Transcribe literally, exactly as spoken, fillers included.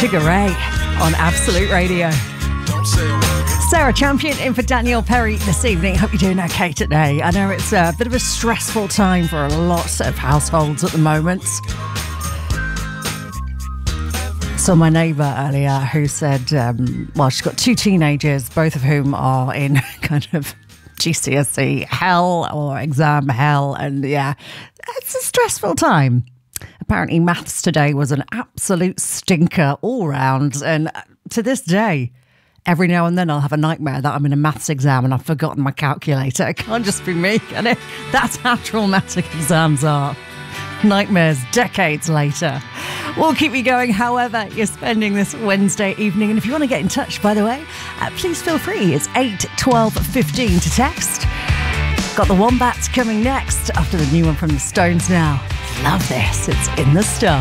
Sugar Ray on Absolute Radio. Sarah Champion in for Daniel Perry this evening. Hope you're doing okay today. I know it's a bit of a stressful time for a lot of households at the moment. Saw my neighbour earlier who said, um, well, she's got two teenagers, both of whom are in kind of G C S E hell or exam hell. And yeah, it's a stressful time. Apparently maths today was an absolute stinker all round. And to this day, every now and then I'll have a nightmare that I'm in a maths exam and I've forgotten my calculator. It can't just be me, can it? That's how traumatic exams are. Nightmares decades later. We'll keep you going however you're spending this Wednesday evening. And if you want to get in touch, by the way, uh, please feel free. It's eight twelve fifteen to text. Got the Wombats coming next after the new one from the Stones now. Love this. It's In the Stars.